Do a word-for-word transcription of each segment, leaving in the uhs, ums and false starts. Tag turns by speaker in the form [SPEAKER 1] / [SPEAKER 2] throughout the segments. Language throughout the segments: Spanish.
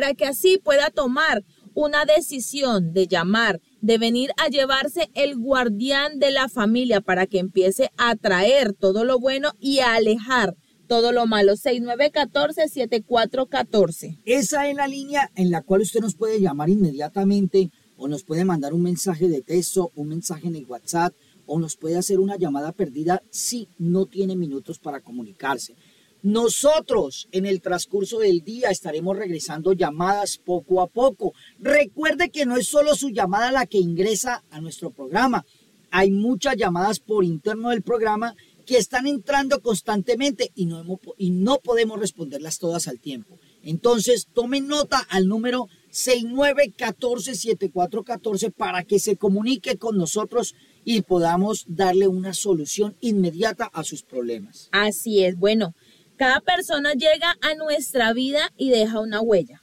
[SPEAKER 1] para que así pueda tomar una decisión de llamar, de venir a llevarse el guardián de la familia para que empiece a traer todo lo bueno y a alejar todo lo malo. seis nueve uno cuatro, siete cuatro uno cuatro.
[SPEAKER 2] Esa es la línea en la cual usted nos puede llamar inmediatamente o nos puede mandar un mensaje de texto, un mensaje en el WhatsApp o nos puede hacer una llamada perdida si no tiene minutos para comunicarse. Nosotros en el transcurso del día estaremos regresando llamadas poco a poco. Recuerde que no es solo su llamada la que ingresa a nuestro programa. Hay muchas llamadas por interno del programa que están entrando constantemente y no, hemos, y no podemos responderlas todas al tiempo. Entonces tomen nota al número seis nueve uno cuatro, siete cuatro uno cuatro para que se comunique con nosotros y podamos darle una solución inmediata a sus problemas.
[SPEAKER 1] Así es, bueno. Cada persona llega a nuestra vida y deja una huella.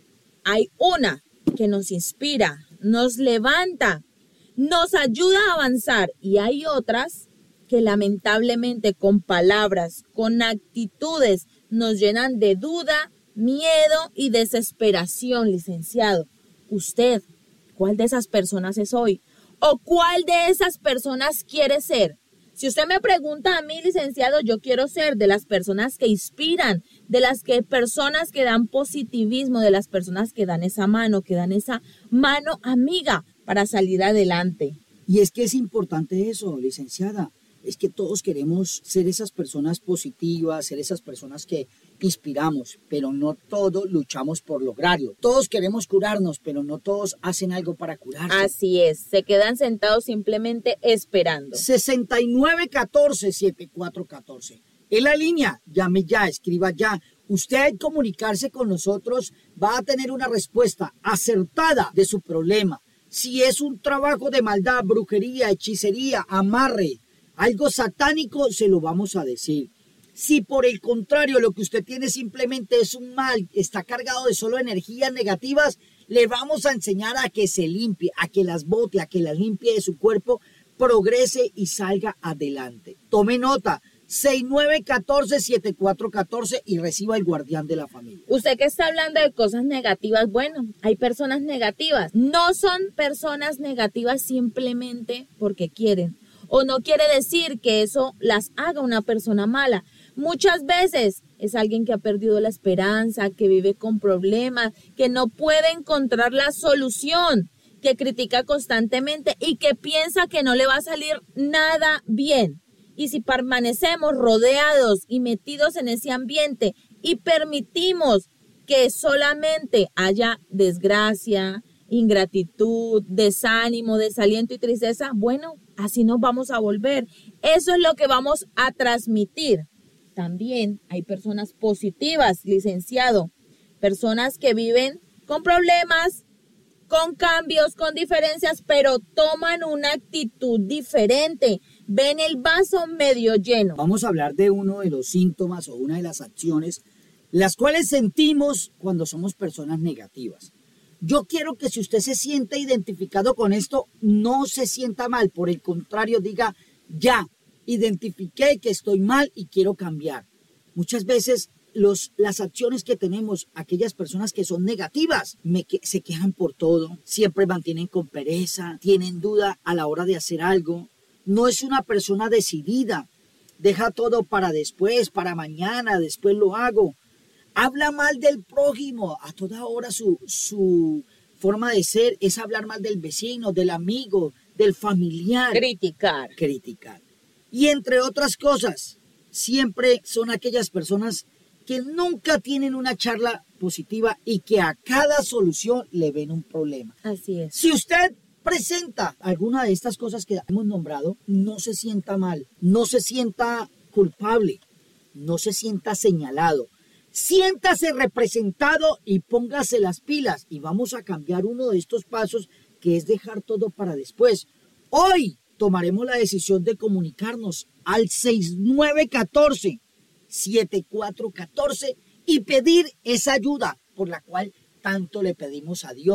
[SPEAKER 1] Hay una que nos inspira, nos levanta, nos ayuda a avanzar y hay otras que lamentablemente con palabras, con actitudes nos llenan de duda, miedo y desesperación, licenciado. ¿Usted cuál de esas personas es hoy? ¿O cuál de esas personas quiere ser? Si usted me pregunta a mí, licenciado, yo quiero ser de las personas que inspiran, de las que personas que dan positivismo, de las personas que dan esa mano, que dan esa mano amiga para salir adelante.
[SPEAKER 2] Y es que es importante eso, licenciada. Es que todos queremos ser esas personas positivas, ser esas personas que inspiramos, pero no todos luchamos por lograrlo. Todos queremos curarnos, pero no todos hacen algo para curarse.
[SPEAKER 1] Así es, se quedan sentados simplemente esperando.
[SPEAKER 2] seis nueve uno cuatro, siete cuatro uno cuatro. En la línea, llame ya, escriba ya. Usted al comunicarse con nosotros va a tener una respuesta acertada de su problema. Si es un trabajo de maldad, brujería, hechicería, amarre, algo satánico, se lo vamos a decir. Si por el contrario lo que usted tiene simplemente es un mal, está cargado de solo energías negativas, le vamos a enseñar a que se limpie, a que las bote, a que las limpie de su cuerpo, progrese y salga adelante. Tome nota, seis nueve uno cuatro, siete cuatro uno cuatro y reciba el guardián de la familia.
[SPEAKER 1] Usted que está hablando de cosas negativas, bueno, hay personas negativas. No son personas negativas simplemente porque quieren. O no quiere decir que eso las haga una persona mala. Muchas veces es alguien que ha perdido la esperanza, que vive con problemas, que no puede encontrar la solución, que critica constantemente y que piensa que no le va a salir nada bien. Y si permanecemos rodeados y metidos en ese ambiente y permitimos que solamente haya desgracia, ingratitud, desánimo, desaliento y tristeza, bueno, así nos vamos a volver. Eso es lo que vamos a transmitir. También hay personas positivas, licenciado, personas que viven con problemas, con cambios, con diferencias, pero toman una actitud diferente, ven el vaso medio lleno.
[SPEAKER 2] Vamos a hablar de uno de los síntomas o una de las acciones, las cuales sentimos cuando somos personas negativas. Yo quiero que si usted se siente identificado con esto, no se sienta mal, por el contrario, diga, ya, identifiqué que estoy mal y quiero cambiar. Muchas veces los, las acciones que tenemos, aquellas personas que son negativas, me, que, se quejan por todo, siempre mantienen con pereza, tienen duda a la hora de hacer algo. No es una persona decidida, deja todo para después, para mañana, después lo hago. Habla mal del prójimo, a toda hora su, su forma de ser es hablar mal del vecino, del amigo, del familiar.
[SPEAKER 1] Criticar.
[SPEAKER 2] Criticar. Y entre otras cosas, siempre son aquellas personas que nunca tienen una charla positiva y que a cada solución le ven un problema.
[SPEAKER 1] Así es.
[SPEAKER 2] Si usted presenta alguna de estas cosas que hemos nombrado, no se sienta mal, no se sienta culpable, no se sienta señalado. Siéntase representado y póngase las pilas y vamos a cambiar uno de estos pasos que es dejar todo para después. Hoy tomaremos la decisión de comunicarnos al seis nueve uno cuatro, siete cuatro uno cuatro y pedir esa ayuda por la cual tanto le pedimos a Dios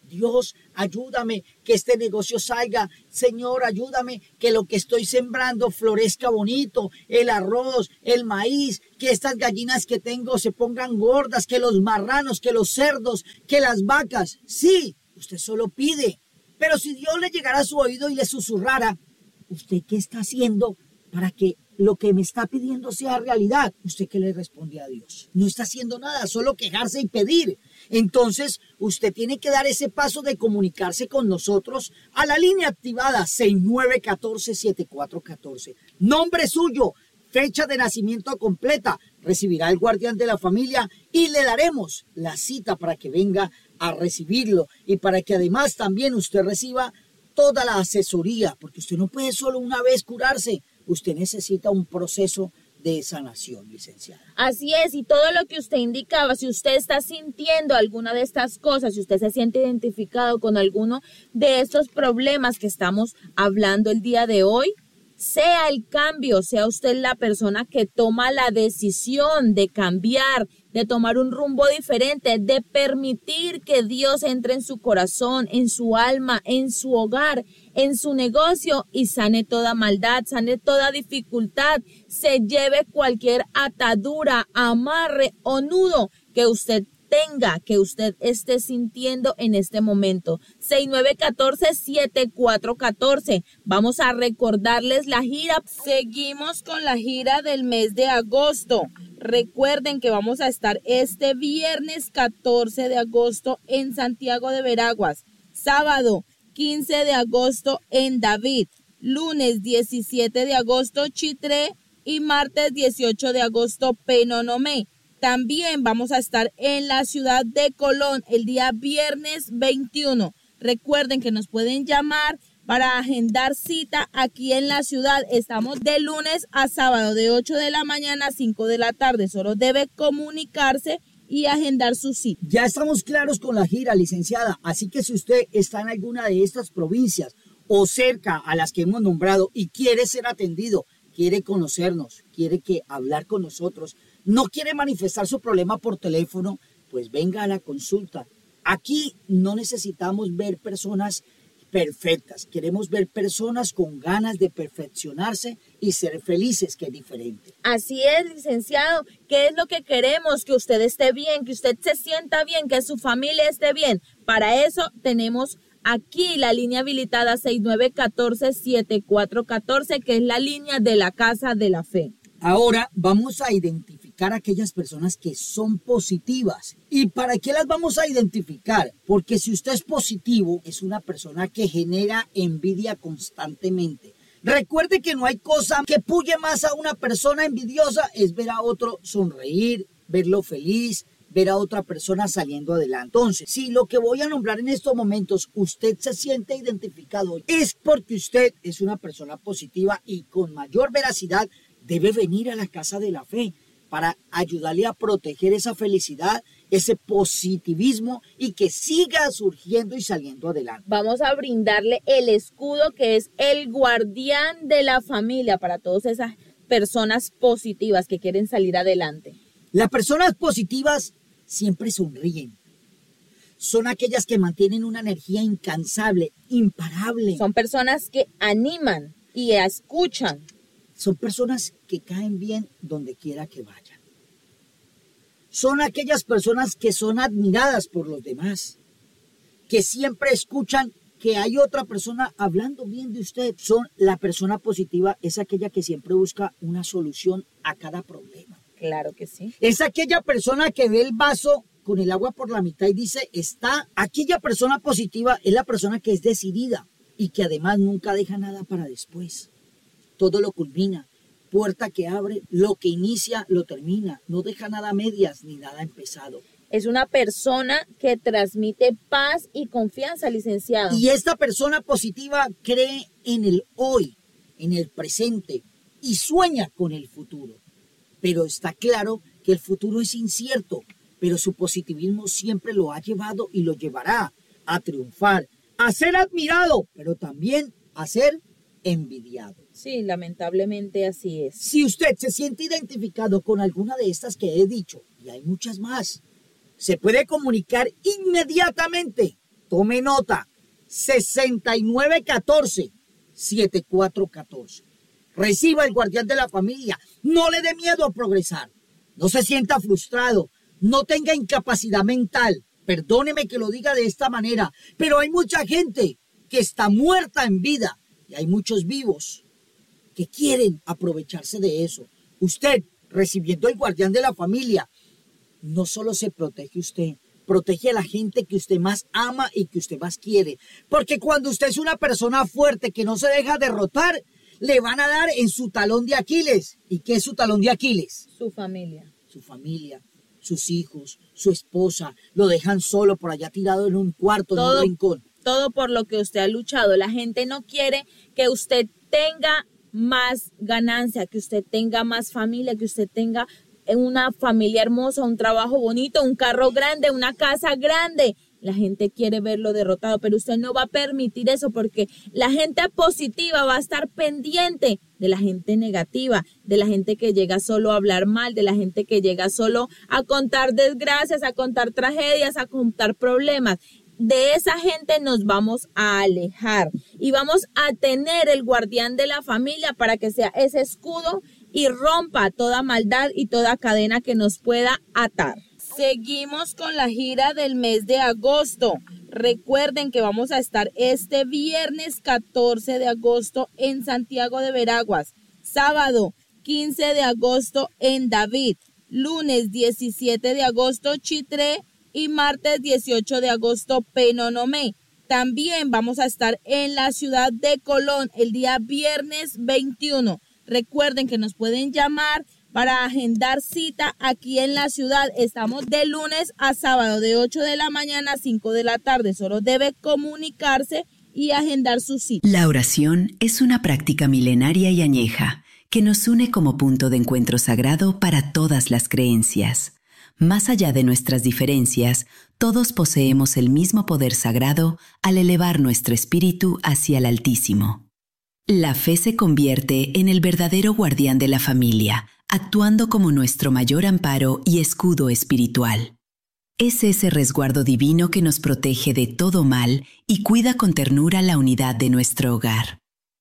[SPEAKER 2] Dios, ayúdame que este negocio salga. Señor, ayúdame que lo que estoy sembrando florezca bonito. El arroz, el maíz, que estas gallinas que tengo se pongan gordas, que los marranos, que los cerdos, que las vacas. Sí, usted solo pide. Pero si Dios le llegara a su oído y le susurrara, ¿usted qué está haciendo para que lo que me está pidiendo sea realidad? ¿Usted qué le responde a Dios? No está haciendo nada, solo quejarse y pedir. Entonces, usted tiene que dar ese paso de comunicarse con nosotros a la línea activada seis nueve uno cuatro, siete cuatro uno cuatro. Nombre suyo, fecha de nacimiento completa, recibirá el guardián de la familia y le daremos la cita para que venga a recibirlo y para que además también usted reciba toda la asesoría, porque usted no puede solo una vez curarse, usted necesita un proceso de sanación, licenciada.
[SPEAKER 1] Así es, y todo lo que usted indicaba, si usted está sintiendo alguna de estas cosas, si usted se siente identificado con alguno de estos problemas que estamos hablando el día de hoy, sea el cambio, sea usted la persona que toma la decisión de cambiar, de tomar un rumbo diferente, de permitir que Dios entre en su corazón, en su alma, en su hogar, en su negocio y sane toda maldad, sane toda dificultad, se lleve cualquier atadura, amarre o nudo que usted tenga, que usted esté sintiendo en este momento. seis nueve uno cuatro, siete cuatro uno cuatro. Vamos a recordarles la gira. Seguimos con la gira del mes de agosto. Recuerden que vamos a estar este viernes catorce de agosto en Santiago de Veraguas, sábado quince de agosto en David, lunes diecisiete de agosto Chitré y martes dieciocho de agosto Penonomé. También vamos a estar en la ciudad de Colón el día viernes veintiuno. Recuerden que nos pueden llamar para agendar cita aquí en la ciudad. Estamos de lunes a sábado de ocho de la mañana a cinco de la tarde. Solo debe comunicarse y agendar su cita.
[SPEAKER 2] Ya estamos claros con la gira, licenciada. Así que si usted está en alguna de estas provincias o cerca a las que hemos nombrado y quiere ser atendido, quiere conocernos, quiere que hablar con nosotros, no quiere manifestar su problema por teléfono, pues venga a la consulta. Aquí no necesitamos ver personas perfectas, queremos ver personas con ganas de perfeccionarse y ser felices, que es diferente.
[SPEAKER 1] Así es, licenciado. ¿Qué es lo que queremos? Que usted esté bien, que usted se sienta bien, que su familia esté bien. Para eso tenemos aquí la línea habilitada seis nueve uno cuatro, siete cuatro uno cuatro, que es la línea de la Casa de la Fe.
[SPEAKER 2] Ahora vamos a identificar a aquellas personas que son positivas. ¿Y para qué las vamos a identificar? Porque si usted es positivo, es una persona que genera envidia constantemente. Recuerde que no hay cosa que puye más a una persona envidiosa, es ver a otro sonreír, verlo feliz, ver a otra persona saliendo adelante. Entonces, si lo que voy a nombrar en estos momentos usted se siente identificado, es porque usted es una persona positiva y con mayor veracidad debe venir a la Casa de la Fe para ayudarle a proteger esa felicidad, ese positivismo y que siga surgiendo y saliendo adelante.
[SPEAKER 1] Vamos a brindarle el escudo que es el guardián de la familia para todas esas personas positivas que quieren salir adelante.
[SPEAKER 2] Las personas positivas siempre sonríen. Son aquellas que mantienen una energía incansable, imparable.
[SPEAKER 1] Son personas que animan y escuchan.
[SPEAKER 2] Son personas que caen bien donde quiera que vayan. Son aquellas personas que son admiradas por los demás, que siempre escuchan que hay otra persona hablando bien de usted. Son la persona positiva, es aquella que siempre busca una solución a cada problema.
[SPEAKER 1] Claro que sí.
[SPEAKER 2] Es aquella persona que ve el vaso con el agua por la mitad y dice, está. Aquella persona positiva es la persona que es decidida y que además nunca deja nada para después. Todo lo culmina, puerta que abre, lo que inicia, lo termina, no deja nada a medias ni nada empezado.
[SPEAKER 1] Es una persona que transmite paz y confianza, licenciado.
[SPEAKER 2] Y esta persona positiva cree en el hoy, en el presente y sueña con el futuro. Pero está claro que el futuro es incierto, pero su positivismo siempre lo ha llevado y lo llevará a triunfar, a ser admirado, pero también a ser envidiado.
[SPEAKER 1] Sí, lamentablemente así es.
[SPEAKER 2] Si usted se siente identificado con alguna de estas que he dicho, y hay muchas más, se puede comunicar inmediatamente Tome nota, sesenta y nueve catorce, setenta y cuatro catorce. Reciba el guardián de la familia. No le dé miedo a progresar. No se sienta frustrado. No tenga incapacidad mental. Perdóneme que lo diga de esta manera, pero hay mucha gente que está muerta en vida y hay muchos vivos que quieren aprovecharse de eso. Usted, recibiendo el guardián de la familia, no solo se protege usted, protege a la gente que usted más ama y que usted más quiere. Porque cuando usted es una persona fuerte que no se deja derrotar, le van a dar en su talón de Aquiles. ¿Y qué es su talón de Aquiles?
[SPEAKER 1] Su familia.
[SPEAKER 2] Su familia, sus hijos, su esposa. Lo dejan solo por allá tirado en un cuarto,
[SPEAKER 1] todo,
[SPEAKER 2] en un rincón.
[SPEAKER 1] Todo por lo que usted ha luchado. La gente no quiere que usted tenga más ganancia, que usted tenga más familia, que usted tenga una familia hermosa, un trabajo bonito, un carro grande, una casa grande. La gente quiere verlo derrotado, pero usted no va a permitir eso porque la gente positiva va a estar pendiente de la gente negativa, de la gente que llega solo a hablar mal, de la gente que llega solo a contar desgracias, a contar tragedias, a contar problemas. De esa gente nos vamos a alejar y vamos a tener el guardián de la familia para que sea ese escudo y rompa toda maldad y toda cadena que nos pueda atar. Seguimos con la gira del mes de agosto. Recuerden que vamos a estar este viernes catorce de agosto en Santiago de Veraguas, sábado quince de agosto en David, lunes diecisiete de agosto Chitré y martes dieciocho de agosto Penonomé. También vamos a estar en la ciudad de Colón el día viernes veintiuno. Recuerden que nos pueden llamar para agendar cita aquí en la ciudad. Estamos de lunes a sábado de ocho de la mañana a cinco de la tarde. Solo debe comunicarse y agendar su cita.
[SPEAKER 3] La oración es una práctica milenaria y añeja que nos une como punto de encuentro sagrado para todas las creencias. Más allá de nuestras diferencias, todos poseemos el mismo poder sagrado al elevar nuestro espíritu hacia el Altísimo. La fe se convierte en el verdadero guardián de la familia, actuando como nuestro mayor amparo y escudo espiritual. Es ese resguardo divino que nos protege de todo mal y cuida con ternura la unidad de nuestro hogar.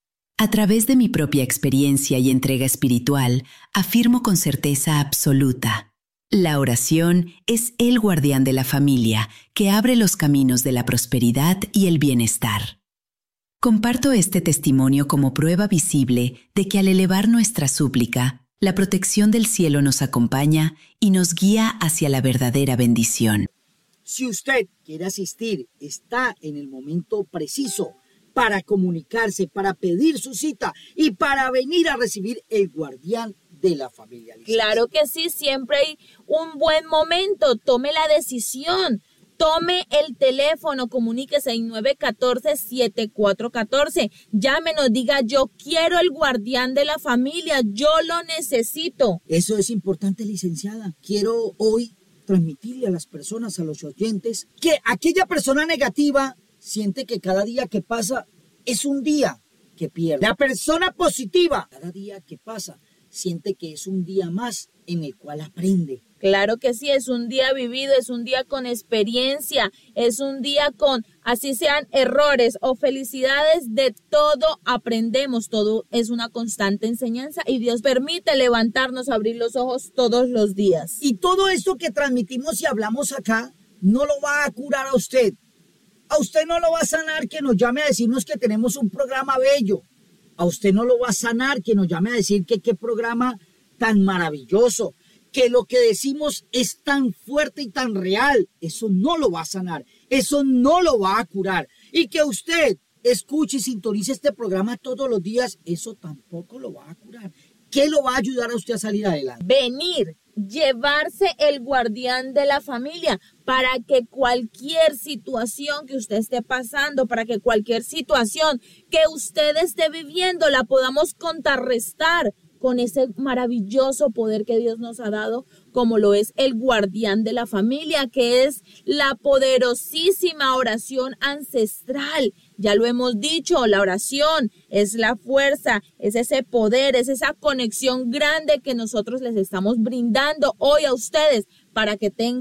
[SPEAKER 3] A través de mi propia experiencia y entrega espiritual, afirmo con certeza absoluta: la oración es el guardián de la familia que abre los caminos de la prosperidad y el bienestar. Comparto este testimonio como prueba visible de que al elevar nuestra súplica, la protección del cielo nos acompaña y nos guía hacia la verdadera bendición.
[SPEAKER 2] Si usted quiere asistir, está en el momento preciso para comunicarse, para pedir su cita y para venir a recibir el guardián de la familia.
[SPEAKER 1] Claro que sí, siempre hay un buen momento. Tome la decisión. Tome el teléfono, comuníquese en nueve uno cuatro, siete cuatro uno cuatro. Llámenos, diga: yo quiero el guardián de la familia, yo lo necesito.
[SPEAKER 2] Eso es importante, licenciada. Quiero hoy transmitirle a las personas, a los oyentes, que aquella persona negativa siente que cada día que pasa es un día que pierde. La persona positiva, cada día que pasa, siente que es un día más en el cual aprende.
[SPEAKER 1] Claro que sí, es un día vivido, es un día con experiencia, es un día con, así sean errores o felicidades, de todo aprendemos, todo es una constante enseñanza y Dios permite levantarnos, abrir los ojos todos los días.
[SPEAKER 2] Y todo esto que transmitimos y hablamos acá no lo va a curar a usted. A usted no lo va a sanar que nos llame a decirnos que tenemos un programa bello. A usted no lo va a sanar que nos llame a decir que qué programa tan maravilloso, que lo que decimos es tan fuerte y tan real. Eso no lo va a sanar, eso no lo va a curar. Y que usted escuche y sintonice este programa todos los días, eso tampoco lo va a curar. ¿Qué lo va a ayudar a usted a salir adelante?
[SPEAKER 1] Venir, llevarse el guardián de la familia para que cualquier situación que usted esté pasando, para que cualquier situación que usted esté viviendo la podamos contrarrestar con ese maravilloso poder que Dios nos ha dado, como lo es el guardián de la familia, que es la poderosísima oración ancestral. Ya lo hemos dicho, la oración es la fuerza, es ese poder, es esa conexión grande que nosotros les estamos brindando hoy a ustedes para que tengan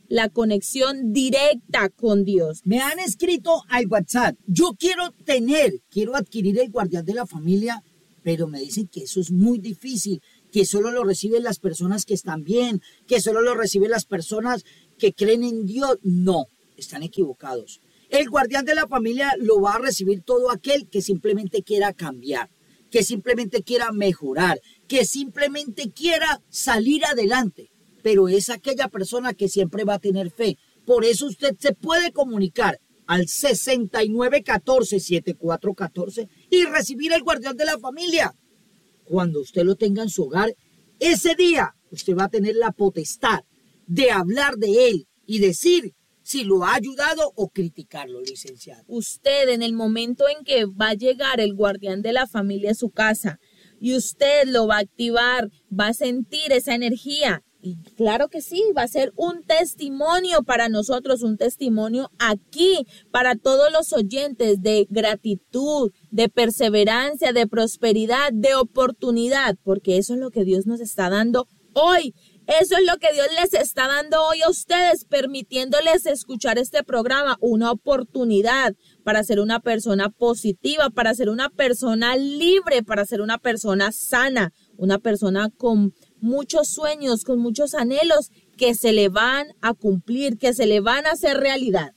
[SPEAKER 1] la conexión directa con Dios.
[SPEAKER 2] Me han escrito al WhatsApp, yo quiero tener, quiero adquirir el guardián de la familia, pero me dicen que eso es muy difícil, que solo lo reciben las personas que están bien, que solo lo reciben las personas que creen en Dios. No, están equivocados. El guardián de la familia lo va a recibir todo aquel que simplemente quiera cambiar, que simplemente quiera mejorar, que simplemente quiera salir adelante. Pero es aquella persona que siempre va a tener fe. Por eso usted se puede comunicar al sesenta y nueve catorce, setenta y cuatro catorce y recibir el guardián de la familia. Cuando usted lo tenga en su hogar, ese día usted va a tener la potestad de hablar de él y decir si lo ha ayudado o criticarlo, licenciado.
[SPEAKER 1] Usted, en el momento en que va a llegar el guardián de la familia a su casa y usted lo va a activar, va a sentir esa energía. Y claro que sí, va a ser un testimonio para nosotros, un testimonio aquí para todos los oyentes de gratitud, de perseverancia, de prosperidad, de oportunidad, porque eso es lo que Dios nos está dando hoy. Eso es lo que Dios les está dando hoy a ustedes, permitiéndoles escuchar este programa, una oportunidad para ser una persona positiva, para ser una persona libre, para ser una persona sana, una persona con muchos sueños, con muchos anhelos que se le van a cumplir, que se le van a hacer realidad.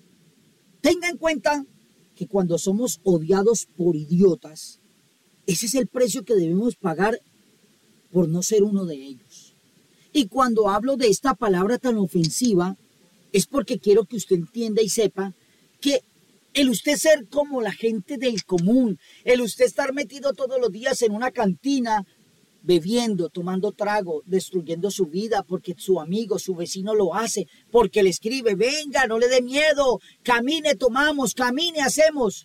[SPEAKER 2] Tenga en cuenta que cuando somos odiados por idiotas, ese es el precio que debemos pagar por no ser uno de ellos. Y cuando hablo de esta palabra tan ofensiva, es porque quiero que usted entienda y sepa que el usted ser como la gente del común, el usted estar metido todos los días en una cantina, bebiendo, tomando trago, destruyendo su vida porque su amigo, su vecino lo hace, porque le escribe, venga, no le dé miedo, camine, tomamos, camine, hacemos.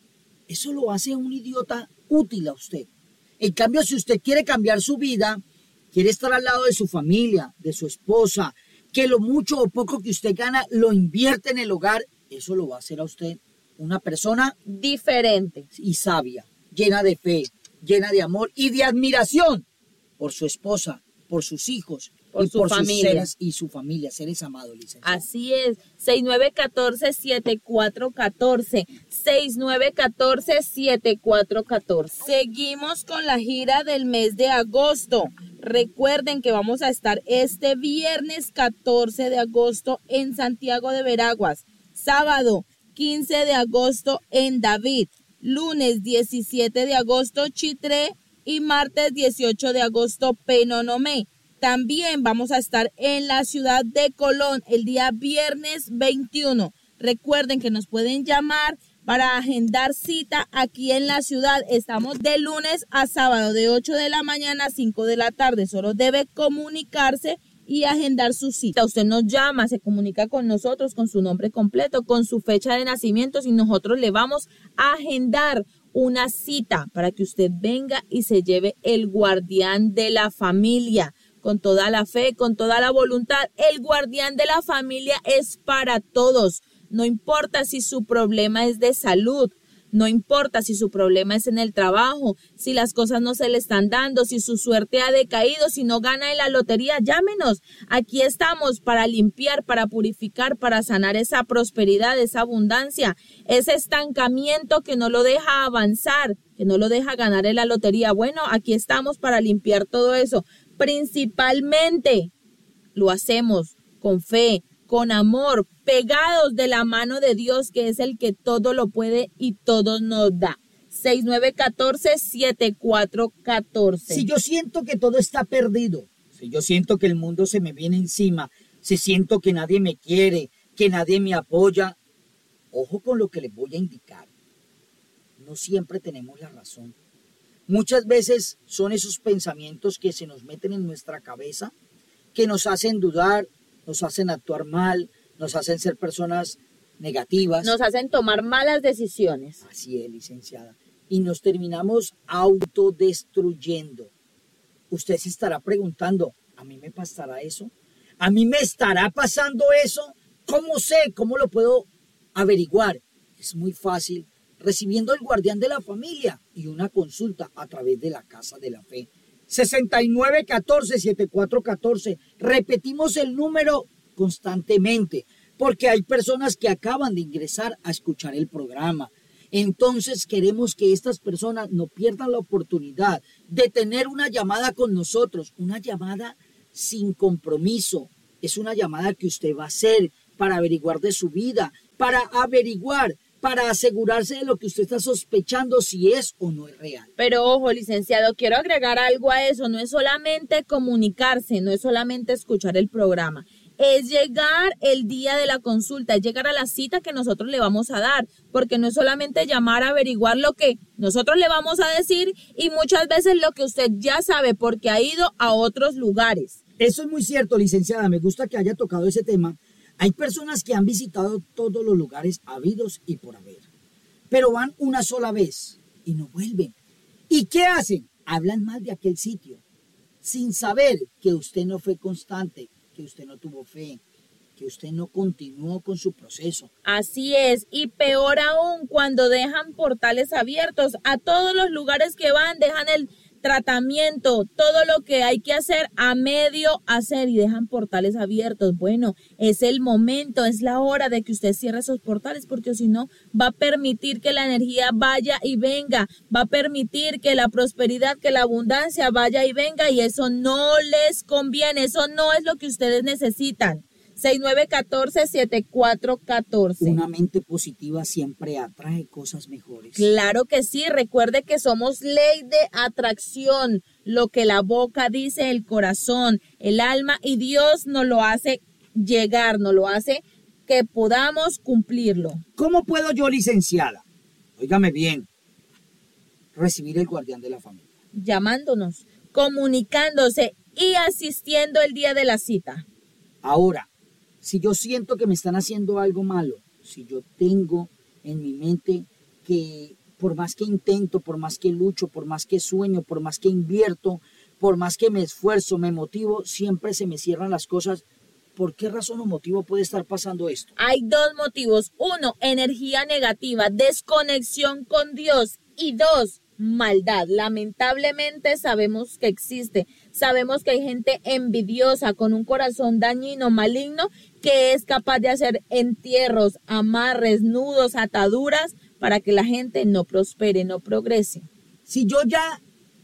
[SPEAKER 2] Eso lo hace un idiota útil a usted. En cambio, si usted quiere cambiar su vida, quiere estar al lado de su familia, de su esposa, que lo mucho o poco que usted gana lo invierte en el hogar, eso lo va a hacer a usted una persona
[SPEAKER 1] diferente
[SPEAKER 2] y sabia, llena de fe, llena de amor y de admiración por su esposa, por sus hijos,
[SPEAKER 1] por
[SPEAKER 2] y
[SPEAKER 1] su
[SPEAKER 2] por
[SPEAKER 1] familia.
[SPEAKER 2] sus seres y su familia, seres amados, licenciado.
[SPEAKER 1] Así es, seis nueve uno cuatro, siete cuatro uno cuatro, seis nueve uno cuatro, siete cuatro uno cuatro. Seguimos con la gira del mes de agosto. Recuerden que vamos a estar este viernes catorce de agosto en Santiago de Veraguas, sábado quince de agosto en David, lunes diecisiete de agosto Chitré y martes dieciocho de agosto Penonomé. También vamos a estar en la ciudad de Colón el día viernes veintiuno. Recuerden que nos pueden llamar para agendar cita aquí en la ciudad. Estamos de lunes a sábado de ocho de la mañana a cinco de la tarde. Solo debe comunicarse y agendar su cita. Usted nos llama, se comunica con nosotros con su nombre completo, con su fecha de nacimiento y nosotros le vamos a agendar una cita para que usted venga y se lleve el guardián de la familia. Con toda la fe, con toda la voluntad, el guardián de la familia es para todos. No importa si su problema es de salud, no importa si su problema es en el trabajo, si las cosas no se le están dando, si su suerte ha decaído, si no gana en la lotería, llámenos. Aquí estamos para limpiar, para purificar, para sanar esa prosperidad, esa abundancia, ese estancamiento que no lo deja avanzar, que no lo deja ganar en la lotería. Bueno, aquí estamos para limpiar todo eso. Principalmente lo hacemos con fe, con amor, pegados de la mano de Dios, que es el que todo lo puede y todo nos da. seis nueve uno cuatro, siete cuatro uno cuatro.
[SPEAKER 2] Si yo siento que todo está perdido, si yo siento que el mundo se me viene encima, si siento que nadie me quiere, que nadie me apoya, ojo con lo que les voy a indicar. No siempre tenemos la razón. Muchas veces son esos pensamientos que se nos meten en nuestra cabeza, que nos hacen dudar, nos hacen actuar mal, nos hacen ser personas negativas.
[SPEAKER 1] Nos hacen tomar malas decisiones.
[SPEAKER 2] Así es, licenciada. Y nos terminamos autodestruyendo. Usted se estará preguntando, ¿a mí me pasará eso? ¿A mí me estará pasando eso? ¿Cómo sé? ¿Cómo lo puedo averiguar? Es muy fácil. Recibiendo el guardián de la familia y una consulta a través de la Casa de la Fe. sesenta y nueve catorce, setenta y cuatro catorce. Repetimos el número constantemente, porque hay personas que acaban de ingresar a escuchar el programa. Entonces queremos que estas personas no pierdan la oportunidad de tener una llamada con nosotros, una llamada sin compromiso. Es una llamada que usted va a hacer para averiguar de su vida, para averiguar, para asegurarse de lo que usted está sospechando si es o no es real.
[SPEAKER 1] Pero ojo, licenciado, quiero agregar algo a eso. No es solamente comunicarse, no es solamente escuchar el programa. Es llegar el día de la consulta, es llegar a la cita que nosotros le vamos a dar, porque no es solamente llamar a averiguar lo que nosotros le vamos a decir y muchas veces lo que usted ya sabe porque ha ido a otros lugares.
[SPEAKER 2] Eso es muy cierto, licenciada, me gusta que haya tocado ese tema. Hay personas que han visitado todos los lugares habidos y por haber, pero van una sola vez y no vuelven. ¿Y qué hacen? Hablan mal de aquel sitio, sin saber que usted no fue constante, que usted no tuvo fe, que usted no continuó con su proceso.
[SPEAKER 1] Así es, y peor aún cuando dejan portales abiertos a todos los lugares que van, dejan el tratamiento, todo lo que hay que hacer a medio hacer y dejan portales abiertos. Bueno, es el momento, es la hora de que usted cierre esos portales, porque si no va a permitir que la energía vaya y venga, va a permitir que la prosperidad, que la abundancia vaya y venga, y eso no les conviene, eso no es lo que ustedes necesitan. seis nueve uno cuatro, siete cuatro uno cuatro.
[SPEAKER 2] Una mente positiva siempre atrae cosas mejores.
[SPEAKER 1] Claro que sí, recuerde que somos ley de atracción. Lo que la boca dice, el corazón, el alma, y Dios nos lo hace llegar, nos lo hace que podamos cumplirlo.
[SPEAKER 2] ¿Cómo puedo yo, licenciada? Óigame bien, recibir el guardián de la familia.
[SPEAKER 1] Llamándonos, comunicándose y asistiendo el día de la cita.
[SPEAKER 2] Ahora, si yo siento que me están haciendo algo malo, si yo tengo en mi mente que por más que intento, por más que lucho, por más que sueño, por más que invierto, por más que me esfuerzo, me motivo, siempre se me cierran las cosas, ¿por qué razón o motivo puede estar pasando esto?
[SPEAKER 1] Hay dos motivos. Uno, energía negativa, desconexión con Dios. Y dos, maldad. Lamentablemente sabemos que existe. Sabemos que hay gente envidiosa con un corazón dañino, maligno, que es capaz de hacer entierros, amarres, nudos, ataduras para que la gente no prospere, no progrese.
[SPEAKER 2] Si yo ya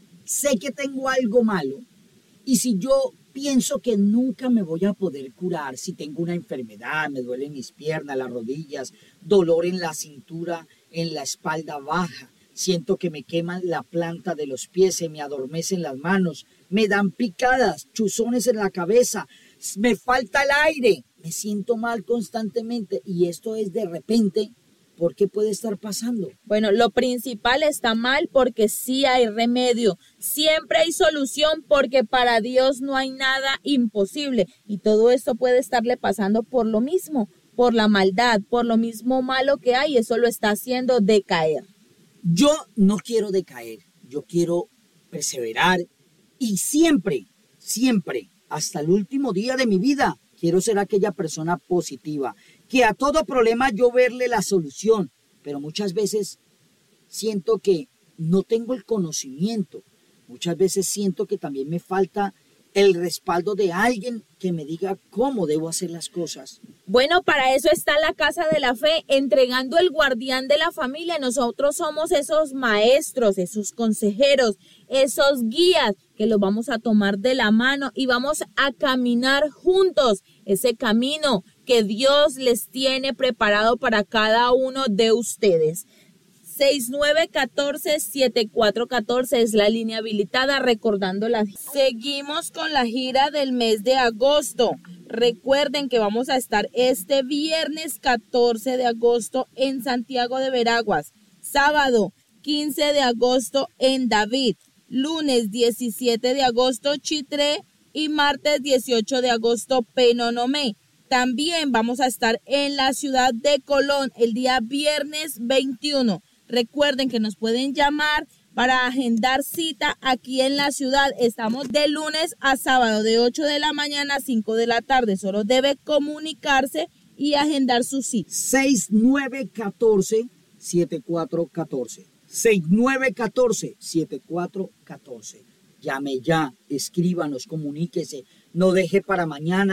[SPEAKER 2] sé que tengo algo malo y si yo pienso que nunca me voy a poder curar, si tengo una enfermedad, me duelen mis piernas, las rodillas, dolor en la cintura, en la espalda baja, siento que me queman la planta de los pies, se me adormecen las manos, me dan picadas, chuzones en la cabeza, me falta el aire, me siento mal constantemente y esto es de repente. ¿Por qué puede estar pasando?
[SPEAKER 1] Bueno, lo principal está mal porque sí hay remedio, siempre hay solución porque para Dios no hay nada imposible y todo esto puede estarle pasando por lo mismo, por la maldad, por lo mismo malo que hay, eso lo está haciendo decaer.
[SPEAKER 2] Yo no quiero decaer, yo quiero perseverar y siempre, siempre, hasta el último día de mi vida, quiero ser aquella persona positiva, que a todo problema yo verle la solución, pero muchas veces siento que no tengo el conocimiento, muchas veces siento que también me falta el respaldo de alguien que me diga cómo debo hacer las cosas.
[SPEAKER 1] Bueno, para eso está la Casa de la Fe, entregando el guardián de la familia. Nosotros somos esos maestros, esos consejeros, esos guías que los vamos a tomar de la mano y vamos a caminar juntos ese camino que Dios les tiene preparado para cada uno de ustedes. seis nueve uno cuatro, siete cuatro uno cuatro es la línea habilitada, recordándola. Seguimos con la gira del mes de agosto. Recuerden que vamos a estar este viernes catorce de agosto en Santiago de Veraguas, sábado quince de agosto en David, lunes diecisiete de agosto Chitré y martes dieciocho de agosto Penonomé. También vamos a estar en la ciudad de Colón el día viernes veintiuno. Recuerden que nos pueden llamar para agendar cita aquí en la ciudad. Estamos de lunes a sábado de ocho de la mañana a cinco de la tarde. Solo debe comunicarse y agendar su cita.
[SPEAKER 2] seis nueve uno cuatro, siete cuatro uno cuatro. seis nueve uno cuatro, siete cuatro uno cuatro. Llame ya, escríbanos, comuníquese. No deje para mañana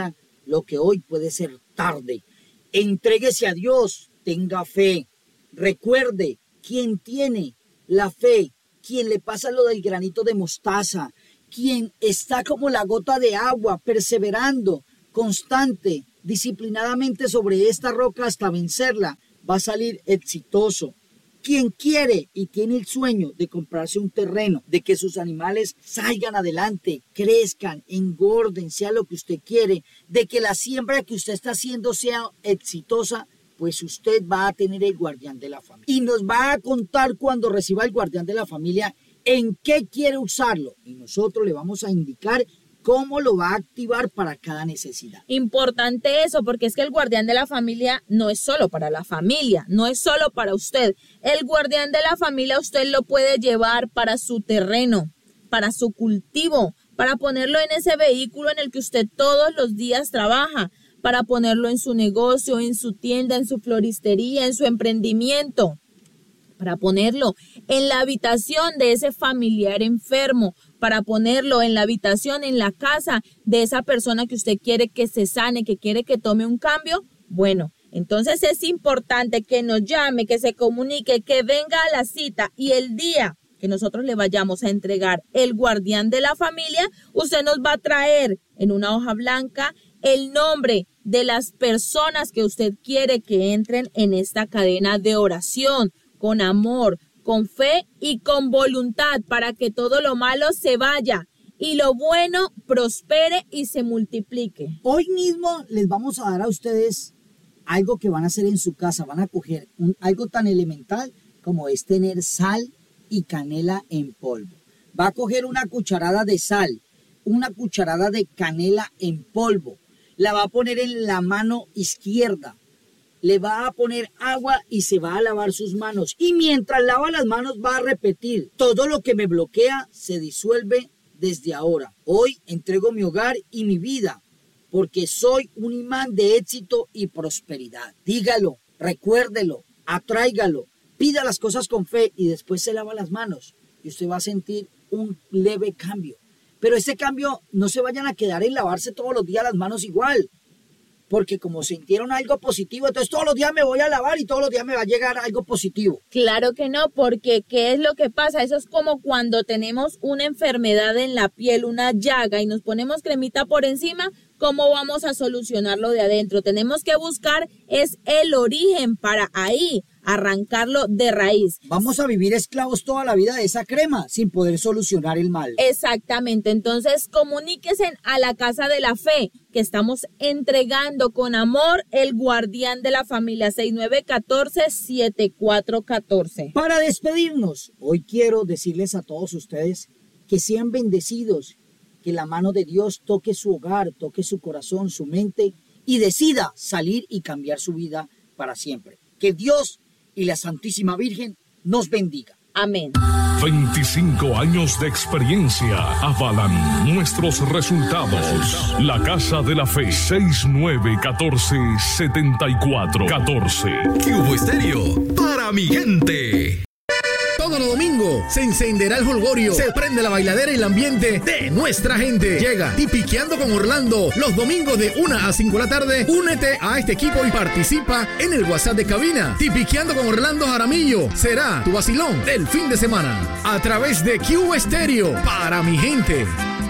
[SPEAKER 2] lo que hoy puede ser tarde. Entréguese a Dios, tenga fe. Recuerde, quien tiene la fe, quien le pasa lo del granito de mostaza, quien está como la gota de agua, perseverando, constante, disciplinadamente sobre esta roca hasta vencerla, va a salir exitoso. Quien quiere y tiene el sueño de comprarse un terreno, de que sus animales salgan adelante, crezcan, engorden, sea lo que usted quiere, de que la siembra que usted está haciendo sea exitosa, pues usted va a tener el guardián de la familia. Y nos va a contar cuando reciba el guardián de la familia en qué quiere usarlo. Y nosotros le vamos a indicar cómo lo va a activar para cada necesidad.
[SPEAKER 1] Importante eso, porque es que el guardián de la familia no es solo para la familia, no es solo para usted. El guardián de la familia usted lo puede llevar para su terreno, para su cultivo, para ponerlo en ese vehículo en el que usted todos los días trabaja, para ponerlo en su negocio, en su tienda, en su floristería, en su emprendimiento, para ponerlo en la habitación de ese familiar enfermo, para ponerlo en la habitación, en la casa de esa persona que usted quiere que se sane, que quiere que tome un cambio. Bueno, entonces es importante que nos llame, que se comunique, que venga a la cita y el día que nosotros le vayamos a entregar el guardián de la familia, usted nos va a traer en una hoja blanca el nombre de las personas que usted quiere que entren en esta cadena de oración, con amor, con fe y con voluntad para que todo lo malo se vaya y lo bueno prospere y se multiplique.
[SPEAKER 2] Hoy mismo les vamos a dar a ustedes algo que van a hacer en su casa. Van a coger un, algo tan elemental como es tener sal y canela en polvo. Va a coger una cucharada de sal, una cucharada de canela en polvo. La va a poner en la mano izquierda. Le va a poner agua y se va a lavar sus manos. Y mientras lava las manos va a repetir: todo lo que me bloquea se disuelve desde ahora. Hoy entrego mi hogar y mi vida porque soy un imán de éxito y prosperidad. Dígalo, recuérdelo, atráigalo, pida las cosas con fe y después se lava las manos. Y usted va a sentir un leve cambio. Pero ese cambio no se vayan a quedar en lavarse todos los días las manos igual. Porque como sintieron algo positivo, entonces todos los días me voy a lavar y todos los días me va a llegar algo positivo.
[SPEAKER 1] Claro que no, porque ¿qué es lo que pasa? Eso es como cuando tenemos una enfermedad en la piel, una llaga, y nos ponemos cremita por encima. ¿Cómo vamos a solucionarlo de adentro? Tenemos que buscar es el origen para ahí arrancarlo de raíz.
[SPEAKER 2] Vamos a vivir esclavos toda la vida de esa crema sin poder solucionar el mal.
[SPEAKER 1] Exactamente. Entonces comuníquense a la Casa de la Fe, que estamos entregando con amor el guardián de la familia. Seis nueve uno cuatro, siete cuatro uno cuatro.
[SPEAKER 2] Para despedirnos, hoy quiero decirles a todos ustedes que sean bendecidos, que la mano de Dios toque su hogar, toque su corazón, su mente y decida salir y cambiar su vida para siempre. Que Dios y la Santísima Virgen nos bendiga.
[SPEAKER 1] Amén.
[SPEAKER 4] veinticinco años de experiencia avalan nuestros resultados. La Casa de la Fe, seis nueve uno cuatro, siete cuatro uno cuatro.
[SPEAKER 5] Cubo Estéreo, para mi gente. Todo los domingos se encenderá el jolgorio, se prende la bailadera y el ambiente de nuestra gente. Llega Tipiqueando con Orlando los domingos de una a cinco de la tarde. Únete a este equipo y participa en el WhatsApp de cabina. Tipiqueando con Orlando Jaramillo será tu vacilón del fin de semana a través de Cubo Estéreo, para mi gente.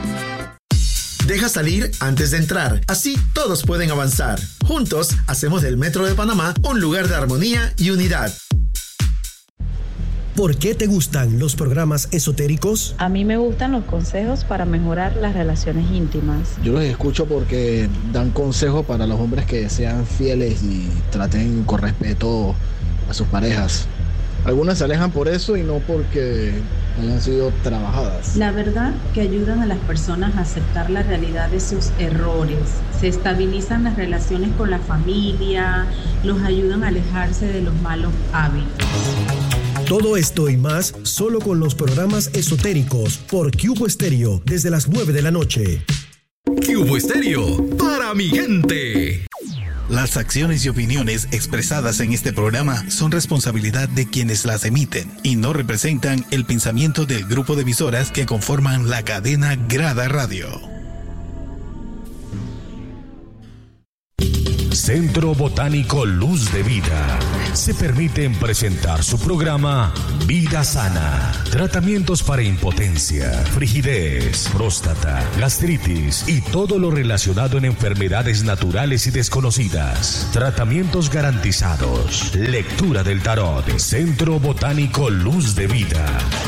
[SPEAKER 6] Deja salir antes de entrar, así todos pueden avanzar. Juntos hacemos del Metro de Panamá un lugar de armonía y unidad.
[SPEAKER 7] ¿Por qué te gustan los programas esotéricos?
[SPEAKER 8] A mí me gustan los consejos para mejorar las relaciones íntimas.
[SPEAKER 9] Yo los escucho porque dan consejos para los hombres que sean fieles y traten con respeto a sus parejas. Algunas se alejan por eso y no porque hayan sido trabajadas.
[SPEAKER 8] La verdad que ayudan a las personas a aceptar la realidad de sus errores. Se estabilizan las relaciones con la familia, los ayudan a alejarse de los malos hábitos.
[SPEAKER 7] Todo esto y más solo con los programas esotéricos por Cubo Estéreo desde las nueve de la noche.
[SPEAKER 5] Cubo Estéreo, para mi gente.
[SPEAKER 6] Las acciones y opiniones expresadas en este programa son responsabilidad de quienes las emiten y no representan el pensamiento del grupo de emisoras que conforman la cadena Grada Radio.
[SPEAKER 10] Centro Botánico Luz de Vida se permiten presentar su programa Vida Sana. Tratamientos para impotencia, frigidez, próstata, gastritis y todo lo relacionado en enfermedades naturales y desconocidas. Tratamientos garantizados. Lectura del tarot. Centro Botánico Luz de Vida.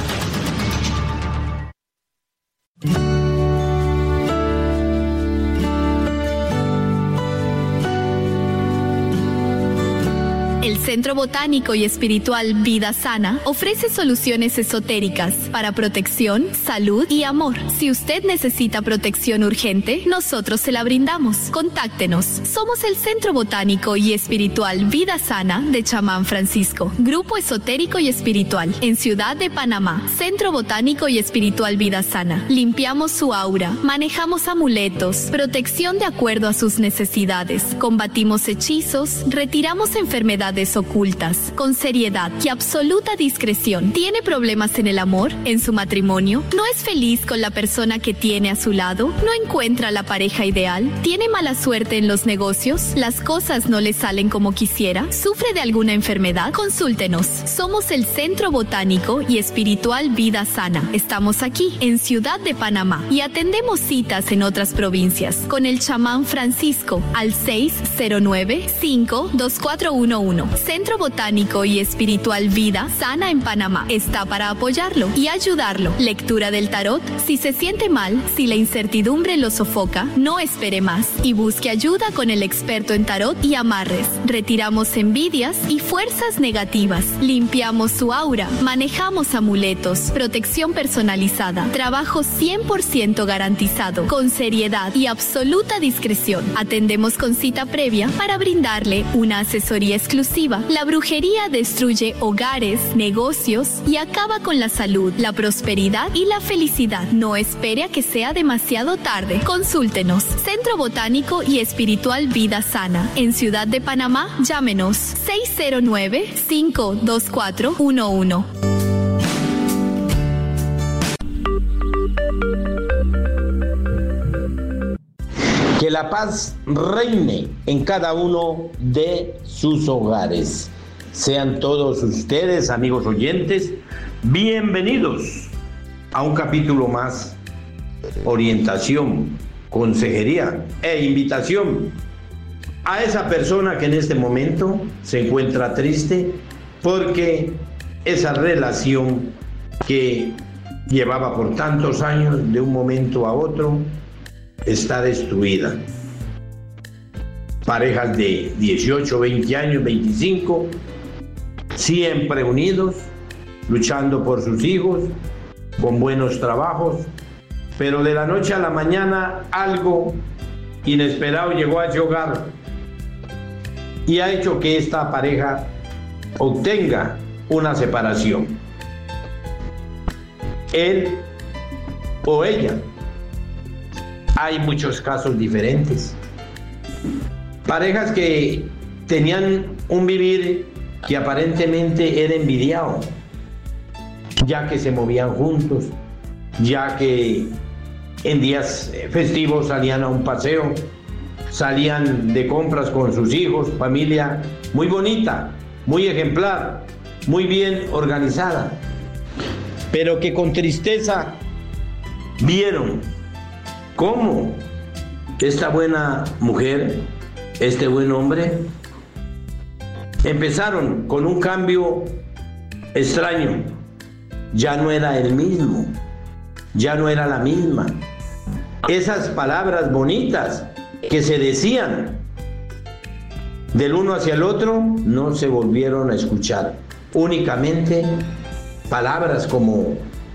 [SPEAKER 11] El Centro Botánico y Espiritual Vida Sana ofrece soluciones esotéricas para protección, salud y amor. Si usted necesita protección urgente, nosotros se la brindamos. Contáctenos. Somos el Centro Botánico y Espiritual Vida Sana de Chamán Francisco, Grupo Esotérico y Espiritual, en Ciudad de Panamá. Centro Botánico y Espiritual Vida Sana. Limpiamos su aura, manejamos amuletos, protección de acuerdo a sus necesidades, combatimos hechizos, retiramos enfermedades ocultas, con seriedad y absoluta discreción. ¿Tiene problemas en el amor, en su matrimonio? ¿No es feliz con la persona que tiene a su lado? ¿No encuentra la pareja ideal? ¿Tiene mala suerte en los negocios? ¿Las cosas no le salen como quisiera? ¿Sufre de alguna enfermedad? Consúltenos. Somos el Centro Botánico y Espiritual Vida Sana. Estamos aquí, en Ciudad de Panamá, y atendemos citas en otras provincias con el Chamán Francisco al seis cero nueve, cinco dos cuatro uno uno. Centro Botánico y Espiritual Vida Sana en Panamá está para apoyarlo y ayudarlo. Lectura del tarot. Si se siente mal, si la incertidumbre lo sofoca, no espere más y busque ayuda con el experto en tarot y amarres. Retiramos envidias y fuerzas negativas. Limpiamos su aura. Manejamos amuletos. Protección personalizada. Trabajo cien por ciento garantizado. Con seriedad y absoluta discreción. Atendemos con cita previa para brindarle una asesoría exclusiva. La brujería destruye hogares, negocios y acaba con la salud, la prosperidad y la felicidad. No espere a que sea demasiado tarde. Consúltenos. Centro Botánico y Espiritual Vida Sana. En Ciudad de Panamá, llámenos seis cero nueve, cinco dos cuatro uno uno.
[SPEAKER 12] Que la paz reine en cada uno de sus hogares. Sean todos ustedes, amigos oyentes, bienvenidos a un capítulo más. Orientación, consejería e invitación a esa persona que en este momento se encuentra triste porque esa relación que llevaba por tantos años, de un momento a otro, está destruida. Parejas de dieciocho, veinte años, veinticinco, siempre unidos, luchando por sus hijos, con buenos trabajos, pero de la noche a la mañana algo inesperado llegó a ese hogar y ha hecho que esta pareja obtenga una separación. Él o ella. Hay muchos casos diferentes. Parejas que tenían un vivir que aparentemente era envidiado, ya que se movían juntos, ya que en días festivos salían a un paseo, salían de compras con sus hijos, familia muy bonita, muy ejemplar, muy bien organizada, pero que con tristeza vieron cómo esta buena mujer, este buen hombre, empezaron con un cambio extraño. Ya no era el mismo, ya no era la misma. Esas palabras bonitas que se decían del uno hacia el otro no se volvieron a escuchar. Únicamente palabras como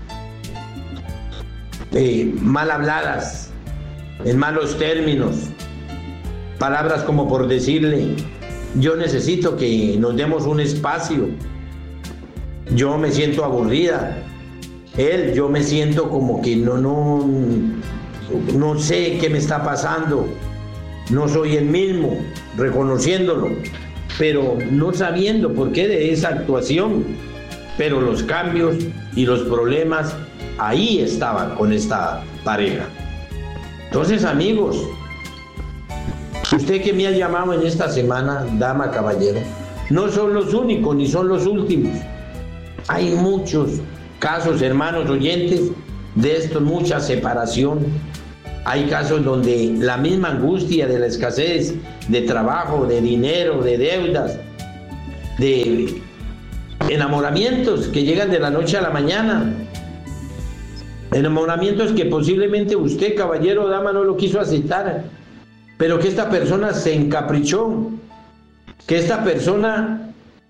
[SPEAKER 12] eh, mal habladas, en malos términos, palabras como por decirle: yo necesito que nos demos un espacio, yo me siento aburrida, él, yo me siento como que no, no, no sé qué me está pasando, no soy el mismo, reconociéndolo, pero no sabiendo por qué de esa actuación, pero los cambios y los problemas ahí estaban con esta pareja. Entonces, amigos, Usted que me ha llamado en esta semana, dama, caballero, no son los únicos ni son los últimos. Hay muchos casos, hermanos oyentes, de esto, mucha separación. Hay casos donde la misma angustia de la escasez de trabajo, de dinero, de deudas, de enamoramientos que llegan de la noche a la mañana. Enamoramientos que posiblemente usted, caballero o dama, no lo quiso aceptar, pero que esta persona se encaprichó, que esta persona